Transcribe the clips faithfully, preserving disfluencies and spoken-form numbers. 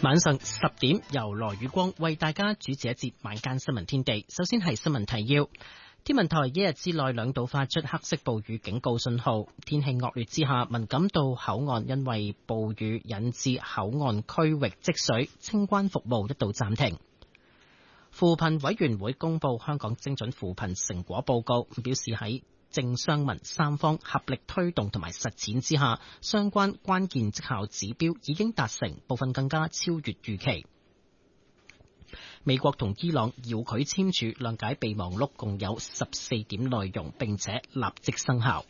晚上十點，由羅宇光為大家主持一節晚間新聞天地。首先係新聞提要。天文台一日之內兩度發出黑色暴雨警告信號。天氣惡劣之下，文錦渡口岸因為暴雨引致口岸區域積水，清關服務一度暫停。扶貧委員會公布香港精準扶貧成果報告，表示喺政商民三方合力推動同埋實踐之下，相關關鍵績效指標已經達成，部分更加超越預期。美國同伊朗遙距簽署諒解備忘錄，共有十四點內容，並且立即生效。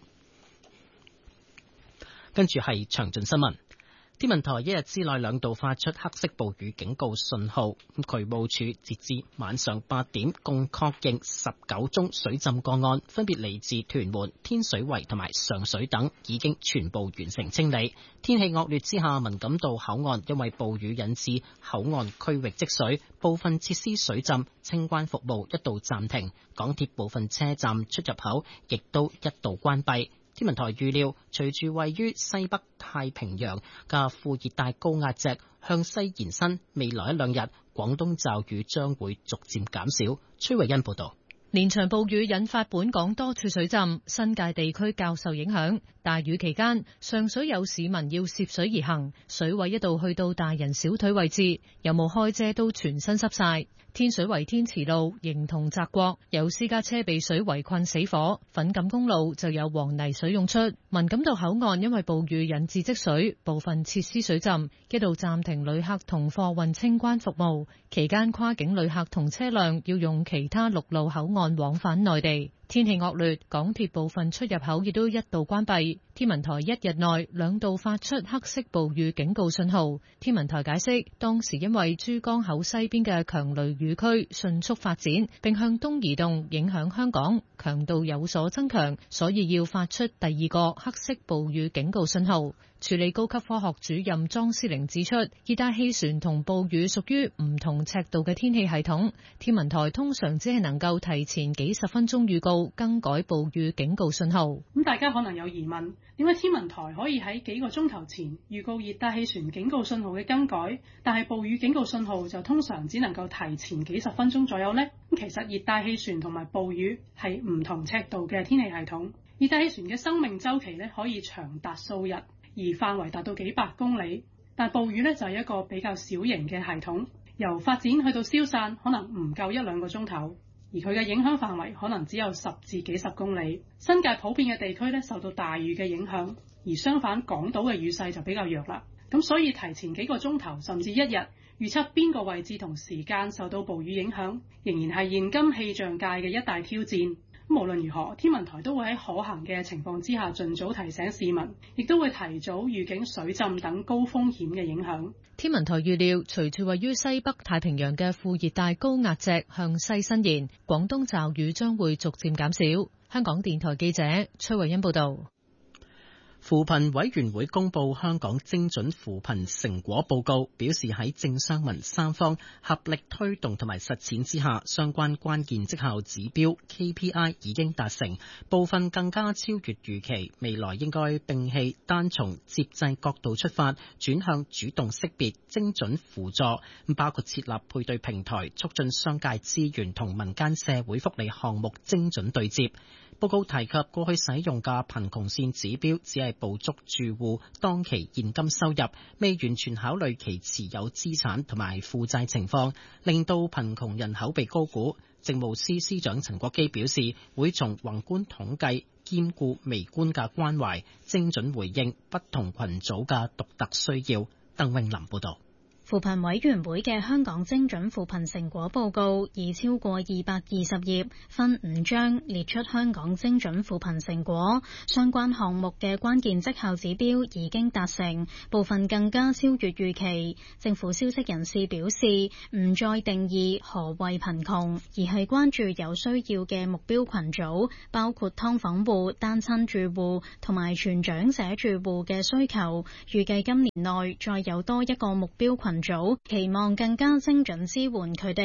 跟住係詳盡新聞。天文台一日之內兩度發出黑色暴雨警告信號。渠務署截至晚上八點，共確認十九宗水浸個案，分別嚟自屯門、天水圍同埋上水等，已經全部完成清理。天氣惡劣之下，文錦渡口岸因為暴雨引致口岸區域積水，部分設施水浸，清關服務一度暫停。港鐵部分車站出入口亦都一度關閉。天文台預料，隨住位於西北太平洋嘅副熱帶高壓脊向西延伸，未來一兩日廣東驟雨將會逐漸減少。崔慧欣報道。 連場暴雨引發本港多處水浸，新界地區較受影響。大雨期間，上水有市民要涉水而行，水位一度去到大人小腿位置，有冇開遮都全身濕晒。天水圍天慈路形同澤國有私家車被水圍困死火，粉錦公路就有黃泥水湧出。文錦渡口岸因為暴雨引致積水，部分設施水浸，一度暫停旅客同貨運清關服務。期間跨境旅客同車輛要用其他陸路口岸往返內地。天氣惡劣，港鐵部分出入口亦都一度關閉。天文台一日內兩度發出黑色暴雨警告信號。天文台解釋，當時因為珠江口西邊嘅強雷雨區迅速發展，並向東移動，影響香港，強度有所增強，所以要發出第二個黑色暴雨警告信號。處理高級科學主任莊思玲指出，熱帶氣旋同暴雨屬於唔同尺度嘅天氣系統，天文台通常只係能夠提前幾十分鐘預告更改暴雨警告信號。 咁大家可能有疑問，點解天文台可以喺幾個鐘頭前預告熱帶氣旋警告信號嘅更改，但係暴雨警告信號就通常只能夠提前幾十分鐘左右呢？咁其實熱帶氣旋同埋暴雨係唔同尺度嘅天氣系統。熱帶氣旋嘅生命週期咧可以長達數日，而範圍達到幾百公里，但暴雨呢就係一個比較小型嘅系統，由發展去到消散可能唔夠一兩個鐘頭，而佢嘅影響範圍可能只有十至幾十公里。新界普遍嘅地區呢受到大雨嘅影響，而相反港島嘅雨勢就比較弱啦。咁所以提前幾個鐘頭甚至一日預測邊個位置同時間受到暴雨影響，仍然係現今氣象界嘅一大挑戰。無論如何，天文台都會喺可行嘅情況之下盡早提醒市民，亦都會提早預警水浸等高風險嘅影響。 天文台預料，隨住位於西北太平洋嘅副熱帶高壓脊向西伸延，廣東驟雨將會逐漸減少。香港電台記者崔慧欣報道。 扶貧委員會公布香港精準扶貧成果報告，表示喺政商民三方合力推動同埋實踐之下，相關關鍵績效指標 K P I 已經達成，部分更加超越預期。未來應該摒棄單從接濟角度出發，轉向主動識別、精準輔助，包括設立配對平台，促進商界資源同民間社會福利項目精準對接。報告提及過去使用嘅貧窮線指標只係捕捉住戶當期現金收入，未完全考慮其持有資產同埋負債情況，令到貧窮人口被高估。政務司司長陳國基表示，會從宏觀統計兼顧微觀嘅關懷，精準回應不同群組嘅獨特需要。鄧永林報導。 扶貧委員會嘅香港精準扶貧成果報告以超過二百二十頁，分五章列出香港精準扶貧成果，相關項目嘅關鍵績效指標已經達成，部分更加超越預期。政府消息人士表示，唔再定義何謂貧窮，而係關注有需要嘅目標群組，包括劏房戶、單親住戶同埋全長者住戶嘅需求。預計今年內再有多一個目標群組，期望更加精準支援佢哋。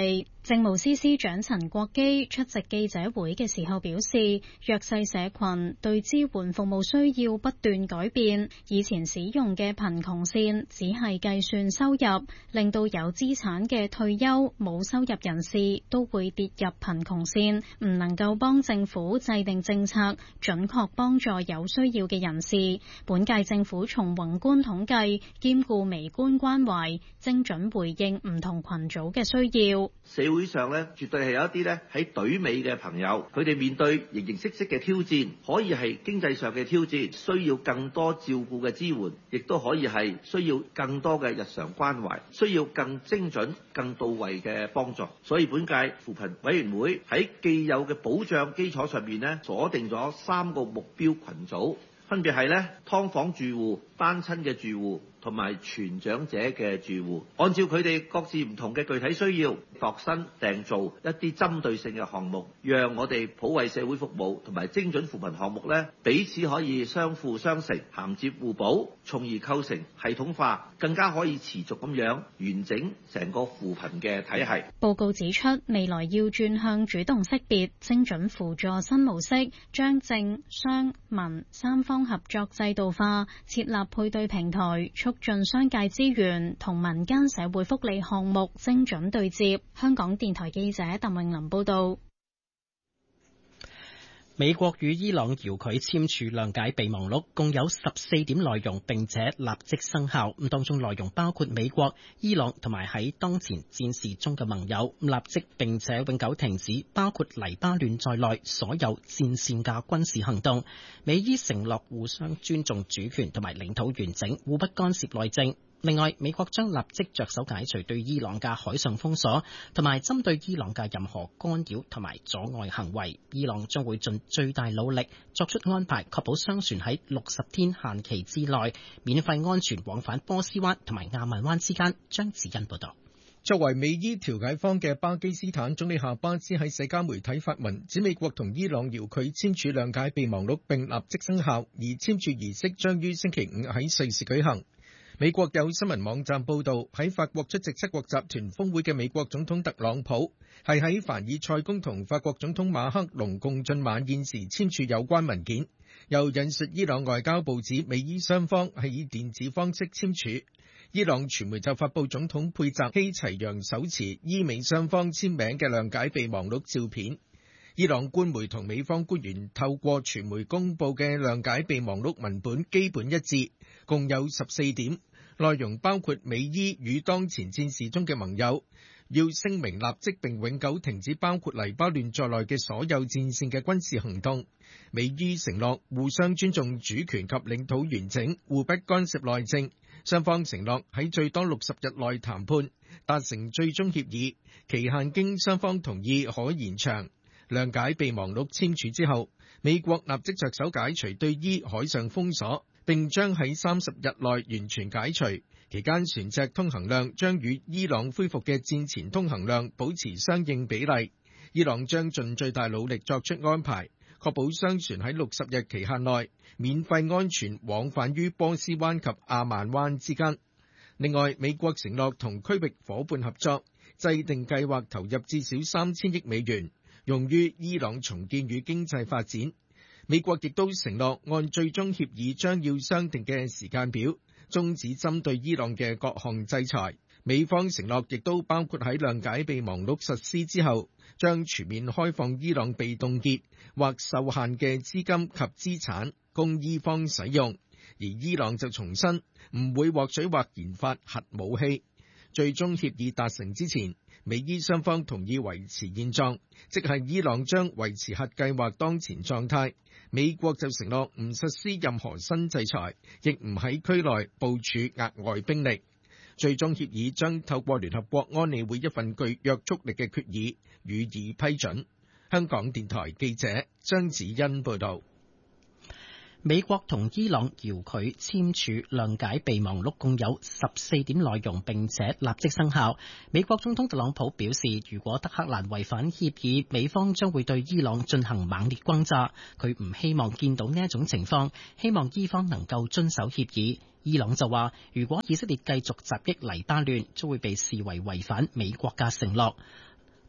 政務司司長陳國基出席記者會嘅時候表示，弱勢社群對支援服務需要不斷改變，以前使用嘅貧窮線只係計算收入，令到有資產嘅退休冇收入人士都會跌入貧窮線，唔能夠幫政府制定政策，準確幫助有需要嘅人士。本屆政府從宏觀統計兼顧微觀關懷，精準回應唔同群組嘅需要。 社會上咧，絕對係有一啲咧喺隊尾嘅朋友，佢哋面對形形色色嘅挑戰，可以係經濟上嘅挑戰，需要更多照顧嘅支援，亦都可以係需要更多嘅日常關懷，需要更精準、更到位嘅幫助。所以本屆扶貧委員會喺既有嘅保障基礎上面咧，鎖定咗三個目標群組，分別係咧劏房住戶、單親嘅住戶同埋全長者嘅住戶，按照佢哋各自唔同嘅具體需要，度身訂造一啲針對性嘅項目，讓我哋普惠社會服務同埋精準扶貧項目咧，彼此可以相輔相成、銜接互補，從而構成系統化，更加可以持續咁樣完整成個扶貧嘅體系。 報告指出，未來要轉向主動識別、精準輔助新模式，將政、商、民三方合作制度化，設立配對平台，促進商界資源同民間社會福利項目精準對接。香港電台記者鄧穎琳報道。 美國與伊朗遙距簽署諒解備忘錄，共有十四點內容，並且立即生效。咁當中內容包括美國、伊朗同埋喺當前戰事中嘅盟友立即並且永久停止包括黎巴嫩在內所有戰線嘅軍事行動。美伊承諾互相尊重主權同埋領土完整，互不干涉內政。另外，美國將立即着手解除對伊朗嘅海上封鎖，同埋針對伊朗嘅任何干擾同埋阻礙行為。伊朗將會盡最大努力作出安排，確保商船喺六十天限期之內免費安全往返波斯灣同埋亞曼灣之間。張子欣報道。 作為美伊調解方嘅巴基斯坦總理夏巴茲喺社交媒體發文，指美國同伊朗遙距簽署諒解備忘錄並立即生效，而簽署儀式將於星期五喺瑞士舉行。美國有新聞網站報道，喺法國出席七國集團峰會嘅美國總統特朗普係喺凡爾賽宮同法國總統馬克龍共進晚宴時簽署有關文件。又引述伊朗外交部指，美伊雙方係以電子方式簽署。伊朗傳媒就發布總統佩澤希齊揚手持伊美雙方簽名嘅諒解備忘錄照片。伊朗官媒同美方官員透過傳媒公佈嘅諒解備忘錄文本基本一致，共有十四點，內容包括美伊與當前戰事中嘅盟友要聲明立即並永久停止包括黎巴嫩在內嘅所有戰線嘅軍事行動。美伊承諾互相尊重主權及領土完整，互不干涉內政。雙方承諾喺最多六十日內談判，達成最終協議，期限經雙方同意可延長。諒解備忘錄簽署之後，美國立即着手解除對伊海上封鎖，並將喺三十日內完全解除。期間船隻通行量將與伊朗恢復嘅戰前通行量保持相應比例。伊朗將盡最大努力作出安排，確保商船喺六十日期限內免費安全往返於波斯灣及亞曼灣之間。另外，美國承諾同區域夥伴合作，制定計劃投入至少三千億美元，用於伊朗重建與經濟發展。美國亦都承諾按最終協議將要商定嘅時間表，終止針對伊朗嘅各項制裁。美方承諾亦都包括喺諒解備忘錄實施之後，將全面開放伊朗被凍結或受限嘅資金及資產供伊方使用，而伊朗就重申唔會獲取或研發核武器。最終協議達成之前，美伊雙方同意維持現狀，即係伊朗將維持核計劃當前狀態。美國就承諾唔實施任何新制裁，亦唔喺區內部署額外兵力。最終協議將透過聯合國安理會一份具約束力嘅決議予以批准。香港電台記者張子欣報道。 美國同伊朗遙距簽署諒解備忘錄，共有十四點內容，並且立即生效。美國總統特朗普表示，如果德黑蘭違反協議，美方將會對伊朗進行猛烈轟炸。佢唔希望見到呢一種情況，希望伊方能夠遵守協議。伊朗就話，如果以色列繼續襲擊黎巴嫩，將會被視為違反美國嘅承諾。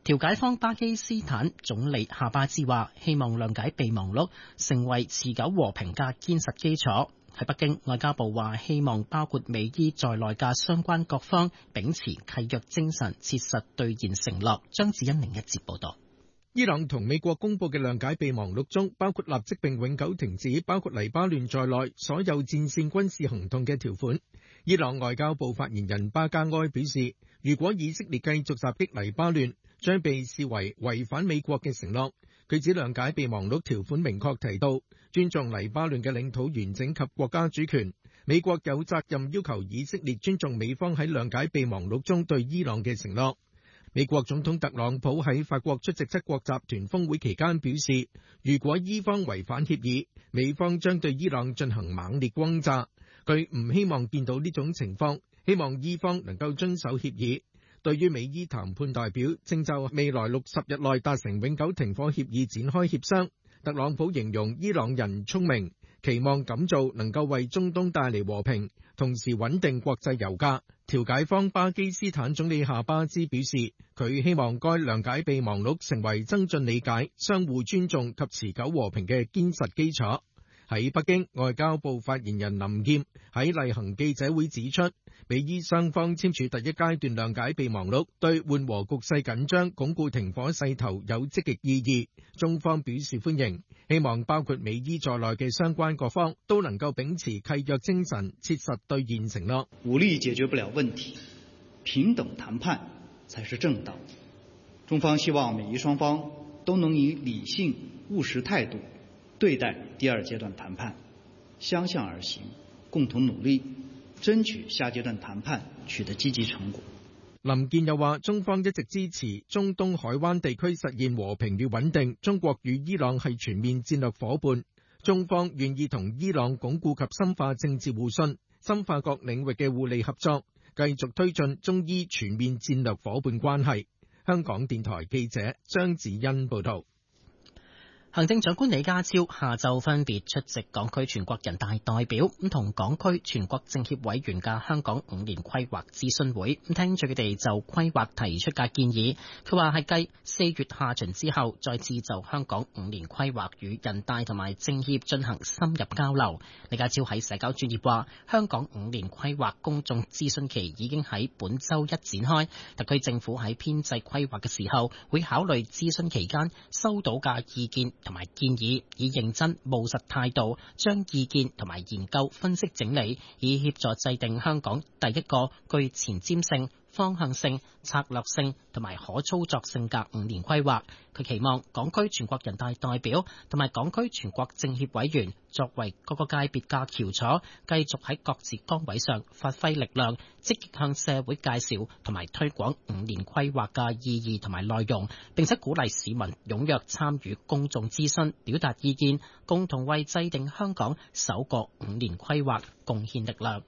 調解方巴基斯坦總理夏巴茲話，希望諒解備忘錄成為持久和平嘅堅實基礎。喺北京，外交部話希望包括美伊在內嘅相關各方秉持契約精神，切實兌現承諾。張子欣另一節報道。 伊朗同美國公布嘅諒解備忘錄中，包括立即並永久停止包括黎巴嫩在內所有戰線軍事行動嘅條款。伊朗外交部發言人巴加埃表示，如果以色列繼續襲擊黎巴嫩，將被視為違反美國嘅承諾。佢指諒解備忘錄條款明確提到尊重黎巴嫩嘅領土完整及國家主權，美國有責任要求以色列尊重美方喺諒解備忘錄中對伊朗嘅承諾。美國總統特朗普喺法國出席七國集團峰會期間表示，如果伊方違反協議，美方將對伊朗進行猛烈轟炸。佢唔希望見到呢種情況，希望伊方能夠遵守協議。對於美伊談判代表正就未來六十日內達成永久停火協議展開協商，特朗普形容伊朗人聰明，期望咁做能夠為中東帶嚟和平，同時穩定國際油價。調解方巴基斯坦總理夏巴茲表示，佢希望該諒解備忘錄成為增進理解、相互尊重及持久和平嘅堅實基礎。喺北京，外交部發言人林劍喺例行記者會指出，美伊雙方簽署第一階段諒解備忘錄，對緩和局勢緊張、鞏固停火勢頭有積極意義。中方表示歡迎，希望包括美伊在內嘅相關各方都能夠秉持契約精神，切實兌現承諾。 武力解決不了問題，平等談判才是正道。中方希望美伊雙方都能以理性務實態度對待第二階段談判，相向而行，共同努力，爭取下階段談判取得積極成果。 林健又話，中方一直支持中東海灣地區實現和平與穩定，中國與伊朗係全面戰略夥伴，中方願意同伊朗鞏固及深化政治互信，深化各領域嘅互利合作，繼續推進中伊全面戰略夥伴關係。香港電台記者張子欣報道。 行政長官李家超下晝分別出席港區全國人大代表咁同港區全國政協委員嘅香港五年規劃諮詢會，咁聽取佢哋就規劃提出嘅建議。佢話係繼四月下旬之後，再次就香港五年規劃與人大同埋政協進行深入交流。李家超喺社交專頁話，香港五年規劃公眾諮詢期已經喺本週一展開，特區政府喺編制規劃嘅時候會考慮諮詢期間收到嘅意見同埋建議，以認真務實態度將意見同埋研究分析整理，以協助制定香港第一個具前瞻性、方向性、策略性同埋可操作性嘅五年規劃。佢期望港區全國人大代表同埋港區全國政協委員作為各個界別嘅翹楚，繼續喺各自崗位上發揮力量，積極向社會介紹同埋推廣五年規劃嘅意義同埋內容，並且鼓勵市民踴躍參與公眾諮詢，表達意見，共同為制定香港首個五年規劃貢獻力量。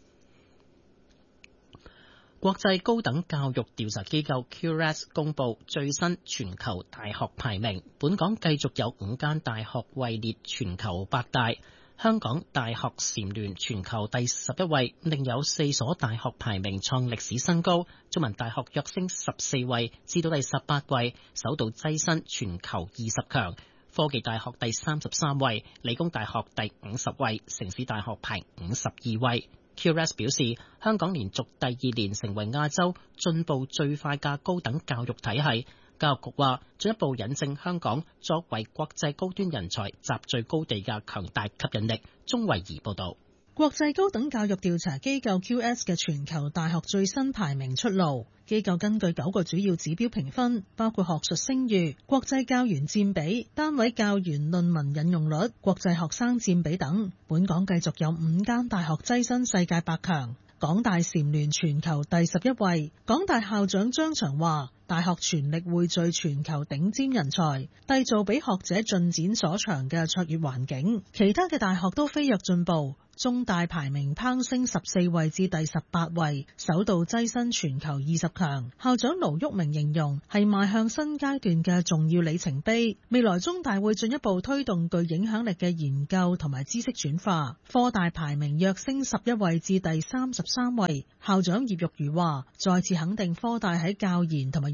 國際高等教育調查機構 Q S 公布最新全球大學排名，本港繼續有五間大學位列全球百大，香港大學蟬聯全球第十一位，另有四所大學排名創歷史新高，中文大學躍升十四位至到第十八位，首度躋身全球二十強。科技大學第三十三位，理工大學第五十位，城市大學排五十二位。Q S 表示，香港連續第二年成為亞洲進步最快嘅高等教育體系。教育局話，進一步引證香港作為國際高端人才集聚高地嘅強大吸引力。鍾慧儀報導。 國際高等教育調查機構 Q S 嘅全球大學最新排名出爐，機構根據九個主要指標評分，包括學術聲譽、國際教員佔比、單位教員論文引用率、國際學生佔比等。本港繼續有五間大學躋身世界百強，港大蟬聯全球第十一位。港大校長張翔話，大學全力匯聚全球頂尖人才，締造俾學者進展所長嘅卓越環境。其他嘅大學都飛躍進步。中大排名攀升十四位至第十八位，首度躋身全球二十強。校長盧煜明形容係邁向新階段嘅重要里程碑，未來中大會進一步推動具影響力嘅研究同埋知識轉化。科大排名躍升十一位至第三十三位，校長葉玉如話，再次肯定科大喺教研同埋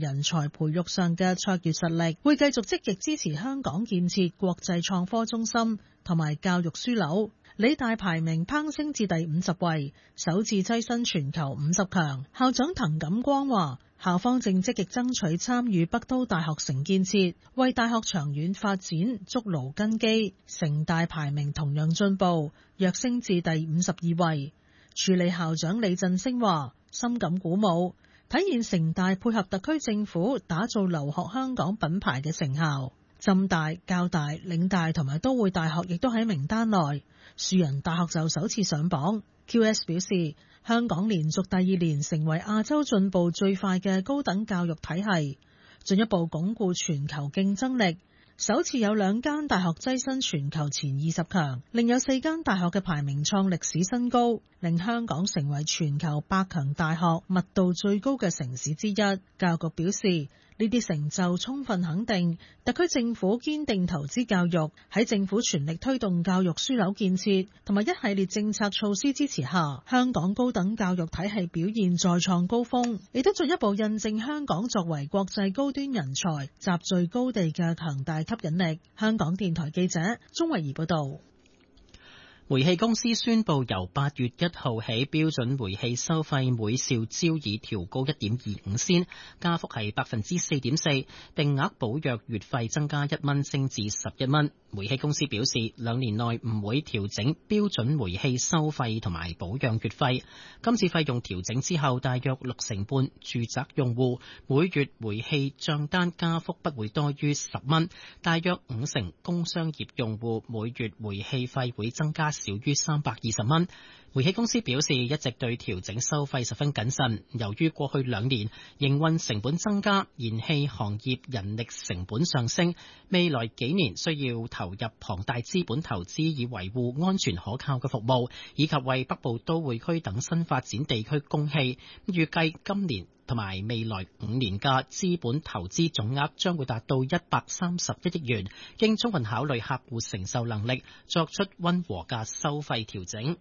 人才培育上嘅卓越實力，會繼續積極支持香港建設國際創科中心同埋教育樞紐。理大排名攀升至第五十位，首次躋身全球五十強。校長滕錦光話，校方正積極爭取參與北都大學城建設，為大學長遠發展築牢根基。城大排名同樣進步，躍升至第五十二位。署理校長李振升話，深感鼓舞，體現城大配合特區政府打造留學香港品牌嘅成效。浸大、教大、嶺大同埋都會大學亦都喺名單內。樹仁大學就首次上榜。Q S 表示，香港連續第二年成為亞洲進步最快嘅高等教育體系，進一步鞏固全球競爭力。首次有兩間大學躋身全球前二十強，另有四間大學嘅排名創歷史新高，令香港成為全球百強大學密度最高嘅城市之一。教育局表示，呢啲成就充分肯定特區政府堅定投資教育，喺政府全力推動教育樞紐建設同埋一系列政策措施支持下，香港高等教育體系表現再創高峰，亦都進一步印證香港作為國際高端人才集聚高地嘅強大吸引力。香港電台記者鍾慧儀報道。 煤氣公司宣布，由八月一號起，標準煤氣收費每兆焦耳調高一點二五仙，加幅係百分之四點四，定額保約月費增加一蚊，升至十一蚊。煤氣公司表示，兩年內唔會調整標準煤氣收費同埋保養月費。今次費用調整之後，大約六成半住宅用戶每月煤氣賬單加幅不會多於十蚊，大約五成工商業用戶每月煤氣費會增加少於三百二十蚊。煤氣公司表示，一直對調整收費十分謹慎，由於過去兩年營運成本增加，燃氣行業人力成本上升，未來幾年需要投入龐大資本投資以維護安全可靠嘅服務，以及為北部都會區等新發展地區供氣。預計今年同埋未來五年嘅資本投資總額將會達到一百三十一億元，經充分考慮客戶承受能力，作出溫和嘅收費調整。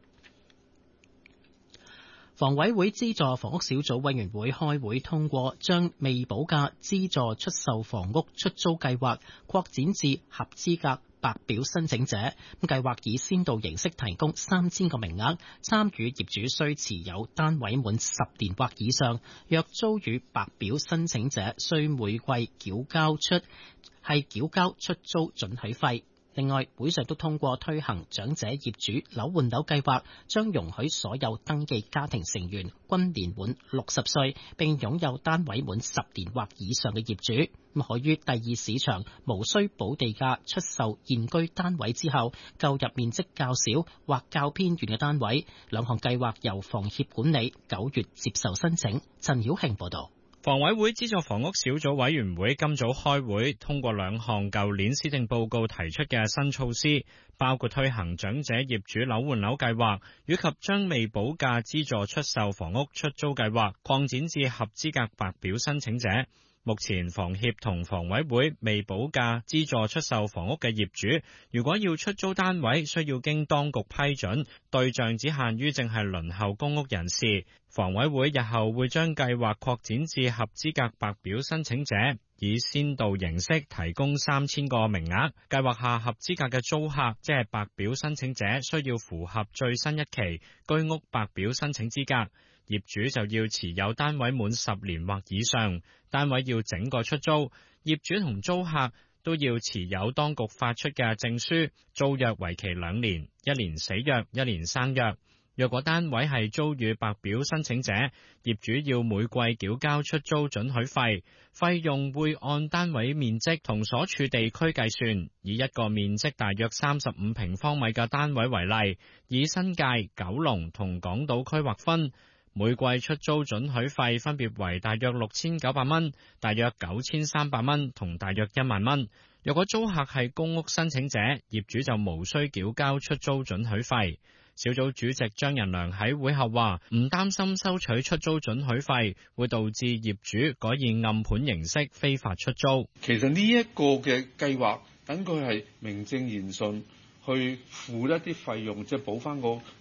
房委會資助房屋小組委員會開會通過，將未補價資助出售房屋出租計劃擴展至合資格白表申請者。咁計劃以先導形式提供三千個名額，參與業主需持有單位滿十年或以上。若租予白表申請者，需每季繳交出係繳交出租准許費。另外，會上都通過推行長者業主樓換樓計劃，將容許所有登記家庭成員均年滿六十歲並擁有單位滿十年或以上嘅業主，咁可於第二市場無需補地價出售現居單位之後，購入面積較小或較偏遠嘅單位。兩項計劃由房協管理，九月接受申請。陳曉慶報導。 房委會資助房屋小組委員會今早開會，通過兩項舊年施政報告提出嘅新措施，包括推行長者業主樓換樓計劃，以及將未補價資助出售房屋出租計劃擴展至合資格白表申請者。目前房協同房委會未補價資助出售房屋嘅業主，如果要出租單位，需要經當局批准，對象只限於正係輪候公屋人士。房委會日後會將計劃擴展至合資格白表申請者，以先導形式提供三千個名額。計劃下合資格嘅租客，即係白表申請者，需要符合最新一期居屋白表申請資格。業主就要持有單位滿十年或以上，單位要整個出租。業主同租客都要持有當局發出嘅證書，租約為期兩年，一年死約，一年生約。若果單位係租予白表申請者，業主要每季繳交出租准許費，費用會按單位面積同所處地區計算。以一個面積大約三十五平方米嘅單位為例，以新界、九龍同港島區劃分。每季出租准許費分別為大約六千九百蚊、大約九千三百蚊同大約一萬蚊。若果租客係公屋申請者，業主就無需繳交出租准許費。小組主席張仁良喺會後話：唔擔心收取出租准許費會導致業主改以暗盤形式非法出租。 其實呢一個嘅計劃，等佢係名正言順去付一啲費用，即係補翻個嗰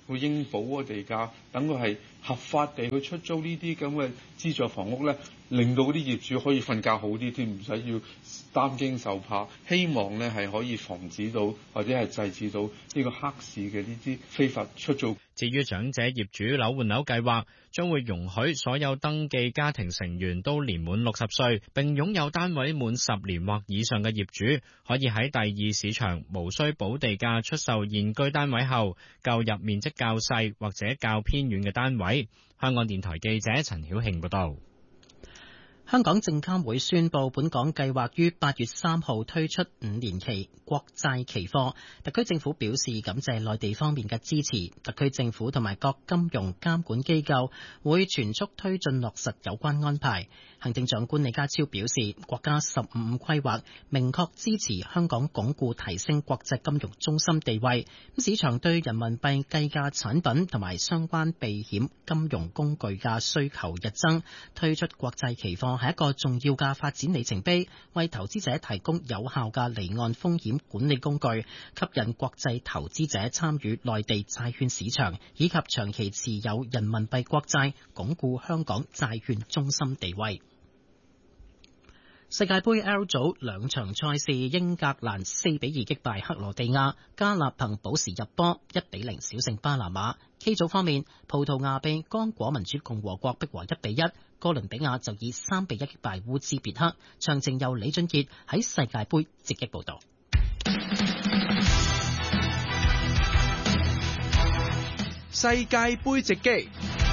府應補嗰個地價，等佢係合法地去出租呢啲咁嘅資助房屋咧，令到啲業主可以瞓覺好啲添，唔使要擔驚受怕。希望咧係可以防止到或者係制止到呢個黑市嘅呢啲非法出租。 至於長者業主樓換樓計劃，將會容許所有登記家庭成員都年滿六十歲並擁有單位滿十年或以上嘅業主，可以喺第二市場無需補地價出售現居單位後，購入面積較細或者較偏遠嘅單位。香港電台記者陳曉慶報道。 香港證監會宣布，本港計劃於八月三號推出五年期國債期貨。特區政府表示感謝內地方面嘅支持，特區政府同埋各金融監管機構會全速推進落實有關安排。行政長官李家超表示，國家十五五規劃明確支持香港鞏固提升國際金融中心地位。市場對人民幣計價產品同埋相關避險金融工具嘅需求日增，推出國際期貨係一個重要嘅發展里程碑，為投資者提供有效嘅離岸風險管理工具，吸引國際投資者參與內地債券市場，以及長期持有人民幣國債，鞏固香港債券中心地位。世界盃 L 組兩場賽事，英格蘭四比二擊敗克羅地亞，加納憑補時入波一比零小勝巴拿馬。K 組方面，葡萄牙被剛果民主共和國逼和一比一，哥倫比亞就以三比一擊敗烏茲別克。詳情由李俊傑喺世界盃直擊報道。 世界盃直擊。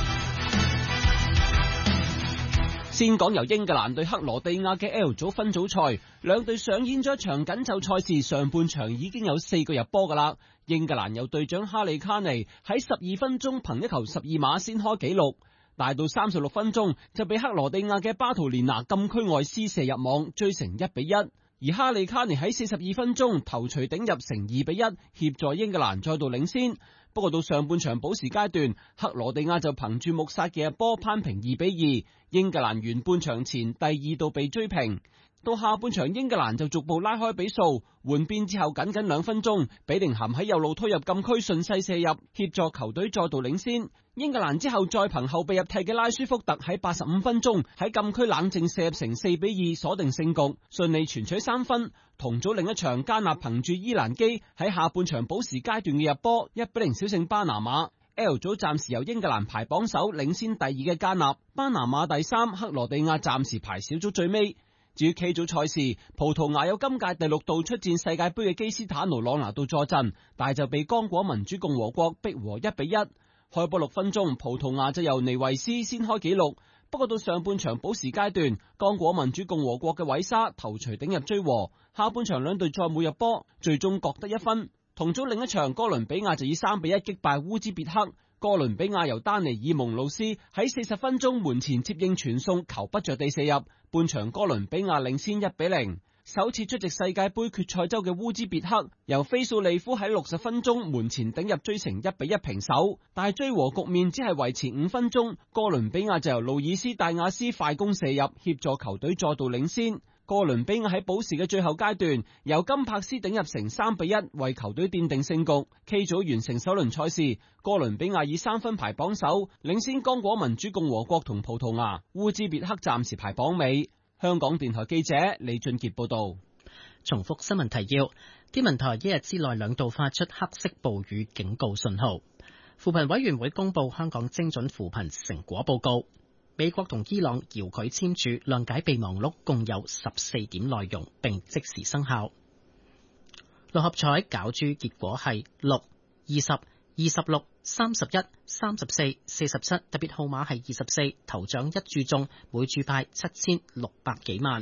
先講由英格蘭對克羅地亞嘅 L 組分組賽，兩隊上演咗一場緊湊賽事，上半場已經有四個入波噶啦。英格蘭有隊長哈利卡尼喺十二分鐘憑一球十二碼先開紀錄，但到三十六分鐘就被克羅地亞嘅巴圖連拿禁區外施射入網，追成一比一。而哈利卡尼喺四十二分鐘頭槌頂入成二比一，協助英格蘭再度領先。不過到上半場補時階段，克羅地亞就憑住穆薩嘅入波攀平二比二，英格蘭完半場前第二度被追平。到下半場英格蘭就逐步拉開比數，換邊之後僅僅兩分鐘，比寧咸喺右路推入禁區順勢射入，協助球隊再度領先。英格蘭之後再憑後備入替嘅拉舒福特喺八十五分鐘喺禁區冷靜射入成四比二，鎖定勝局，順利全取三分。同組另一場加納憑住伊蘭基喺下半場補時階段嘅入波一比零小勝巴拿馬。L 組暫時由英格蘭排榜首，領先第二嘅加納，巴拿馬第三，克羅地亞暫時排小組最尾。至於 K 組賽事，葡萄牙有今屆第六度出戰世界盃嘅基斯坦奴朗拿度坐鎮，但係就被剛果民主共和國逼和一比一。開波六分鐘，葡萄牙就由尼維斯先開紀錄，不過到上半場補時階段，剛果民主共和國嘅韋沙頭槌頂入追和。下半場兩隊再冇入波，最終各得一分。同組另一場，哥倫比亞就以三比一擊敗烏茲別克。哥倫比亞由丹尼爾蒙路斯喺四十分鐘門前接應傳送，球不着地射入，半場哥倫比亞領先一比零。首次出席世界盃決賽周嘅烏茲別克由菲素利夫喺六十分鐘門前頂入追成一比一平手，但係追和局面只係維持五分鐘，哥倫比亞就由路爾斯戴亞斯快攻射入，協助球隊再度領先。哥倫比亞喺補時嘅最後階段由金柏斯頂入成三比一，為球隊奠定勝局。K 組完成首輪賽事，哥倫比亞以三分排榜首，領先剛果民主共和國同葡萄牙。烏茲別克暫時排榜尾。香港電台記者李俊傑報道。 重複新聞提要：天文台一日之內兩度發出黑色暴雨警告信號。扶貧委員會公布香港精準扶貧成果報告。美國同伊朗遙距簽署諒解備忘錄，共有十四點內容，並即時生效。六合彩攪珠結果係六、二十、二十六、三十一、三十四、四十七，特別號碼係二十四，頭獎一注中，每注派七千六百幾萬。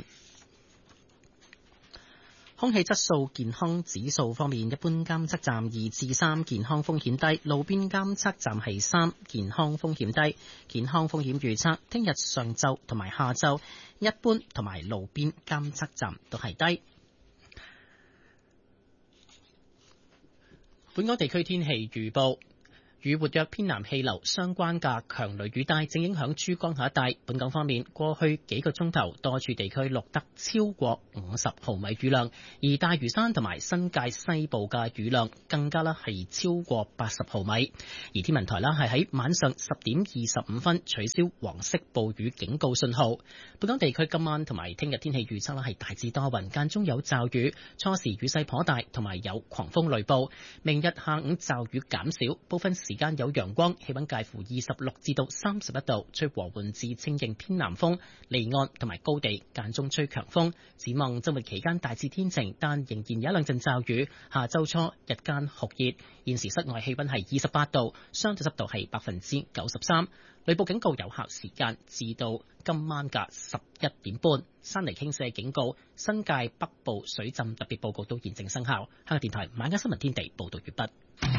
空氣質素健康指數方面，一般監測站二至三，健康風險低；路邊監測站係三，健康風險低。健康風險預測，聽日上晝同埋下晝，一般同埋路邊監測站都係低。本港地區天氣預報。 與活躍偏南氣流相關嘅強雷雨帶正影響珠江口一帶。本港方面，過去幾個鐘頭多處地區錄得超過五十毫米雨量，而大嶼山同埋新界西部嘅雨量更加啦係超過八十毫米。而天文台啦係喺晚上十點二十五分取消黃色暴雨警告信號。本港地區今晚同埋聽日天氣預測啦係大致多雲，間中有驟雨，初時雨勢頗大，同埋有狂風雷暴。明日下午驟雨減少，部分時間有陽光，氣溫介乎二十六至到三十一度，吹和緩至清勁偏南風，離岸同埋高地間中吹強風。展望周末期間大致天晴，但仍然有一兩陣驟雨。下周初日間酷熱，現時室外氣溫係二十八度，相對濕度係百分之九十三。雷暴警告有效時間至到今晚嘅十一點半。山泥傾瀉警告、新界北部水浸特別報告都現正生效。香港電台晚間新聞天地報道完畢。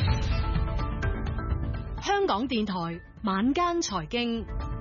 香港電台晚間財經，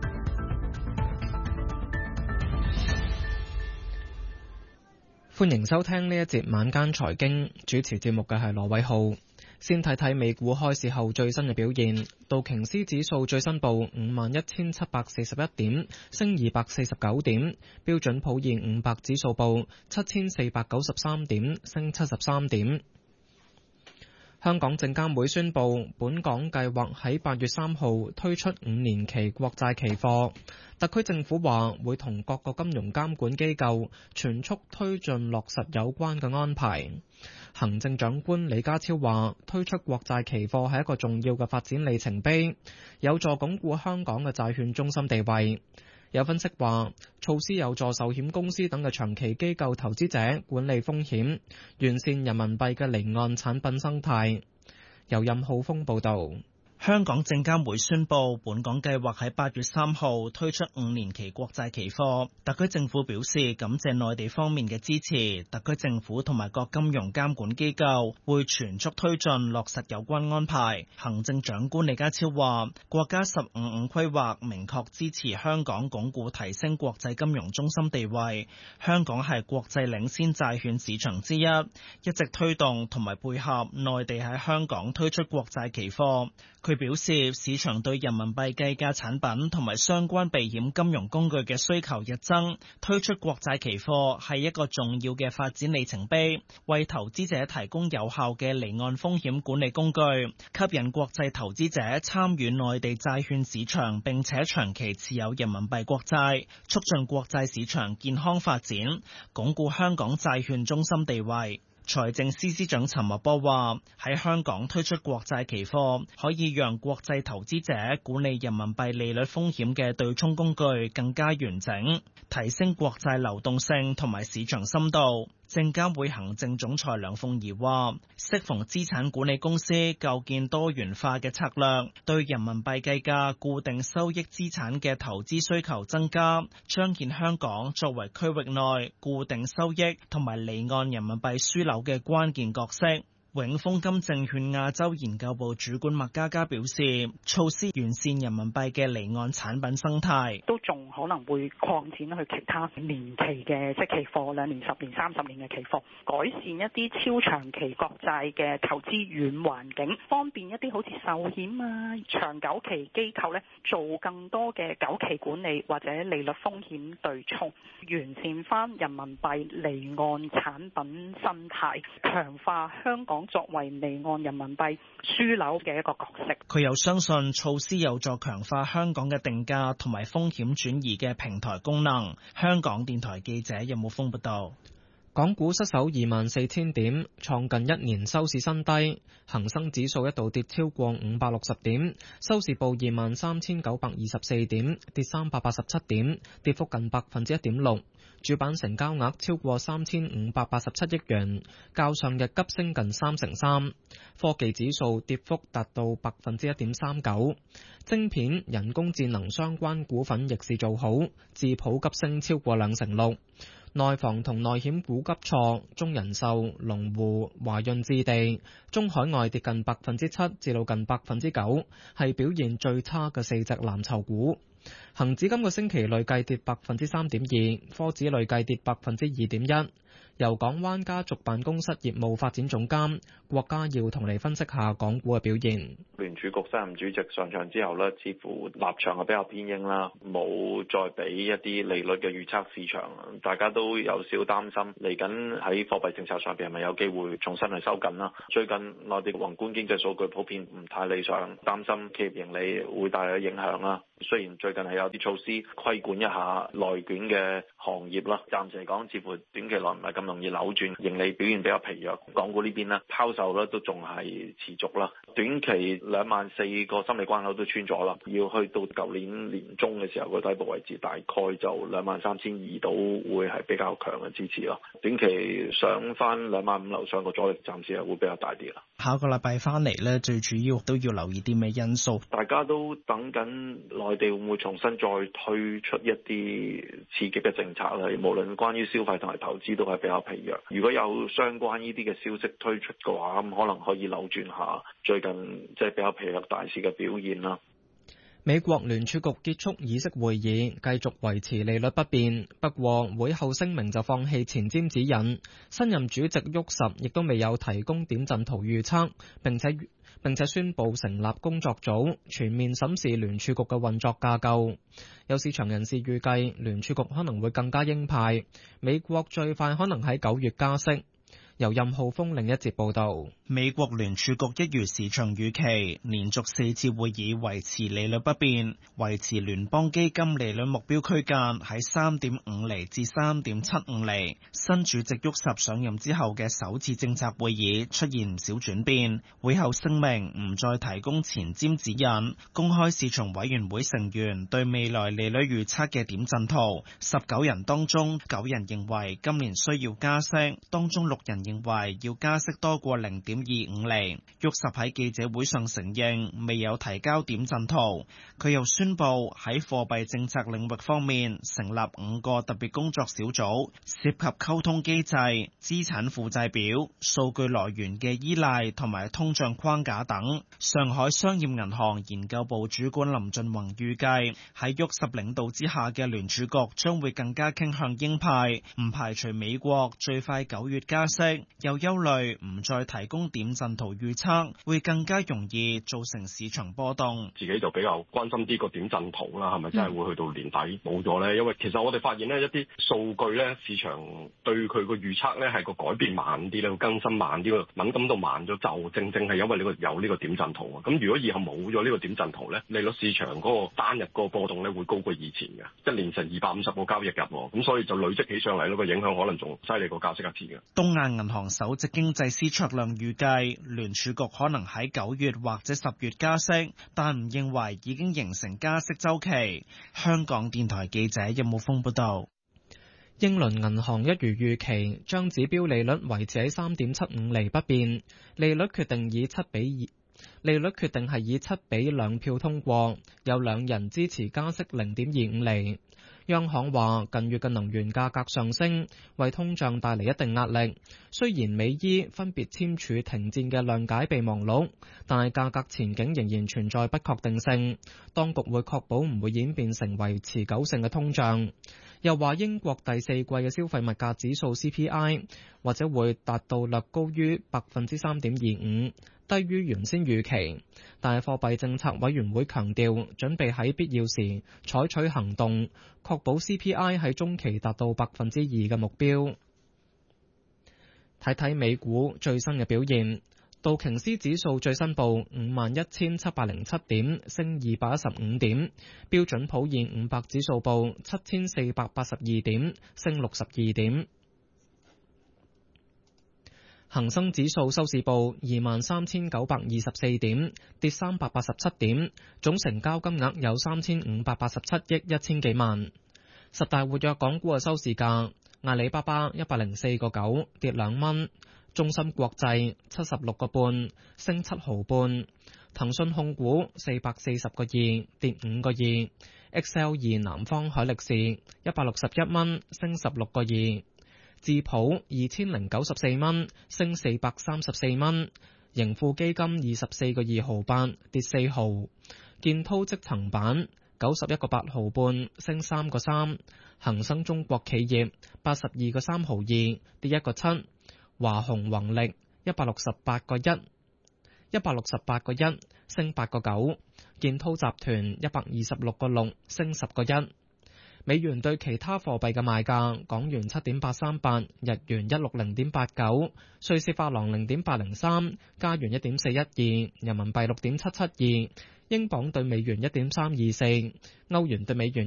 歡迎收聽呢一節晚間財經，主持節目嘅係羅偉浩。先睇睇美股開市後最新嘅表現，道瓊斯指數最新報五萬一千七百四十一點，升二百四十九點；標準普爾五百指數報七千四百九十三點，升七十三點。香港證監會宣布，本港計劃喺八月三號推出五年期國債期貨。特區政府話會同各個金融監管機構全速推進落實有關嘅安排。行政長官李家超話，推出國債期貨係一個重要嘅發展里程碑，有助鞏固香港嘅債券中心地位。有分析話，措施有助壽險公司等嘅長期機構投資者管理風險，完善人民幣嘅離岸產品生態。由任浩峰報導。 香港證監會宣布，本港計劃喺八月三號推出五年期國債期貨。特區政府表示感謝內地方面嘅支持，特區政府同埋各金融監管機構會全速推進落實有關安排。行政長官李家超話，國家十五五規劃明確支持香港鞏固提升國際金融中心地位，香港係國際領先債券市場之一，一直推動同埋配合內地喺香港推出國債期貨。佢表示，市場對人民幣計價產品同埋相關避險金融工具嘅需求日增，推出國債期貨係一個重要嘅發展里程碑，為投資者提供有效嘅離岸風險管理工具，吸引國際投資者參與內地債券市場，並且長期持有人民幣國債，促進國際市場健康發展，鞏固香港債券中心地位。財政司司長陳茂波話，喺香港推出國債期貨，可以讓國際投資者管理人民幣利率風險嘅對沖工具更加完整，提升國債流動性同埋市場深度。證監會行政總裁梁鳳儀話，適逢資產管理公司構建多元化嘅策略，對人民幣計價固定收益資產嘅投資需求增加，彰顯香港作為區域內固定收益同埋離岸人民幣樞紐嘅關鍵角色。永豐金證券亞洲研究部主管麥嘉嘉表示，措施完善人民幣嘅離岸產品生態， 都仲可能會擴展去其他年期嘅即係期貨，兩年、十年、三十年嘅期貨，改善一啲超長期國債嘅投資軟環境，方便一啲好似壽險啊、長久期機構咧做更多嘅久期管理或者利率風險對沖，完善翻人民幣離岸產品生態，強化香港作為離岸人民幣樞紐嘅一個角色。 佢又相信措施有助強化香港嘅定價同埋風險轉移嘅平台功能。香港電台記者任武峰報道。 港股失守二萬四千點，創近一年收市新低。恒生指數一度跌超過五百六十點，收市報二萬三千九百二十四點，跌三百八十七點，跌幅近百分之一點六。主板成交額超過三千五百八十七億元，較上日急升近三成三。科技指數跌幅達到百分之一點三九。晶片、人工智能相關股份逆市做好，智普急升超過兩成六。內房同內險股急挫，中人壽、龍湖、華潤置地、中海外跌近百分之七至到近百分之九，係表現最差嘅四隻藍籌股。恒指今個星期累計跌百分之三點二，科指累計跌百分之二點一。 由港灣家族辦公室業務發展總監郭家耀同你分析下港股嘅表現。 聯儲局新任主席上場之後呢，似乎立場係比較偏鷹啦，冇再俾一啲利率嘅預測市場，大家都有少擔心嚟緊喺貨幣政策上邊係咪有機會重新去收緊啦。最近內地宏觀經濟數據普遍唔太理想，擔心企業盈利會帶來影響啦。雖然最近係有啲措施規管一下內卷嘅行業啦，暫時嚟講似乎短期內唔係咁容易扭轉，盈利表現比較疲弱。港股呢邊呢，拋售咧都仲係持續啦，短期兩萬四個心理關口都穿咗啦，要去到舊年年中嘅時候個底部位置大概就兩萬三千二度會係比較強嘅支持咯。短期上翻兩萬五樓上個阻力暫時係會比較大啲啦。 下個禮拜翻嚟咧，最主要都要留意啲咩因素？ 大家都等緊內地會唔會重新再推出一啲刺激嘅政策咧？無論關於消費同埋投資都係比較疲弱。如果有相關呢啲嘅消息推出嘅話，咁可能可以扭轉下最近即係比較疲弱大市嘅表現啦。 美國聯儲局結束議息會議，繼續維持利率不變，不過會後聲明就放棄前瞻指引。新任主席沃什亦都未有提供點陣圖預測，並且並且宣布成立工作組，全面審視聯儲局嘅運作架構。有市場人士預計聯儲局可能會更加鷹派，美國最快可能喺九月加息。由任浩峰另一節報導。 美國聯儲局一如市場預期，連續四次會議維持利率不變，維持聯邦基金利率目標區間喺三點五厘至三點七五厘。新主席沃什上任之後嘅首次政策會議出現唔少轉變，會後聲明唔再提供前瞻指引，公開市場委員會成員對未來利率預測嘅點陣圖，十九人當中九人認為今年需要加息，當中六人認為要加息多過零點二五厘。沃什喺記者會上承認未有提交點陣圖，佢又宣布喺貨幣政策領域方面成立五個特別工作小組，涉及溝通機制、資產負債表、數據來源嘅依賴同埋通脹框架等。上海商業銀行研究部主管林俊宏預計喺沃什領導之下嘅聯儲局將會更加傾向鷹派，唔排除美國最快九月加息，又憂慮唔再提供點陣圖預測會更加容易造成市場波動。 自己就比較關心啲個點陣圖啦，係咪真係會去到年底冇咗呢？因為其實我哋發現呢，一啲數據呢，市場對佢個預測呢係個改變慢啲咧，更新慢啲，個敏感度慢咗，就正正係因為呢個有呢個點陣圖啊。咁如果以後冇咗呢個點陣圖呢，利率市場嗰個單日嗰個波動呢會高過以前嘅，一年成二百五十個交易日，咁所以就累積起上嚟，呢個影響可能仲犀利過加息一次嘅。 東亞銀行首席經濟師卓亮預計聯儲局可能喺九月或者十月加息，但唔認為已經形成加息週期。香港電台記者任武峰報道。 英倫銀行一如預期，將指標利率維持喺三點七五厘不變，利率決定以七比二，利率決定係以七比兩票通過，有兩人支持加息零點二五厘。央行話近月嘅能源價格上升，為通脹帶嚟一定壓力。雖然美伊分別簽署停戰嘅諒解備忘錄，但係價格前景仍然存在不確定性。當局會確保唔會演變成為持久性嘅通脹。又話英國第四季嘅消費物價指數 C P I 或者會達到略高於百分之三點二五，低於原先預期。但係貨幣政策委員會強調，準備喺必要時採取行動，確保 C P I 喺中期達到百分之二嘅目標。睇睇美股最新嘅表現，道瓊斯指數最新報五萬一千七百零七點，升二百一十五點；標準普爾五百指數報七千四百八十二點，升六十二點。恒生指數收市報二萬三千九百二十四點，跌三百八十七點，總成交金額有三千五百八十七億一千幾萬。十大活躍港股嘅收市價，阿里巴巴一百零四個九，跌兩蚊；中芯國際七十六個半，升七毫半；騰訊控股四百四十個二，跌五個二；X L 二南方海力士一百六十一蚊，升十六個二。智普二千零九十四蚊，升四百三十四蚊；盈富基金二十四個二毫八，跌四毫；建滔積層板九十一個八毫半，升三個三。恒生中國企業八十二個三毫二，跌一個七。華虹宏力一百六十八個一，一百六十八個一，升八個九。建滔集團一百二十六個六，升十個一。美元對其他貨幣嘅賣價：港元七點八三八，日元一六零點八九，瑞士法郎零點八零三，加元一點四一二，人民幣六點七七二，英鎊對美元一點三二四，歐元對美元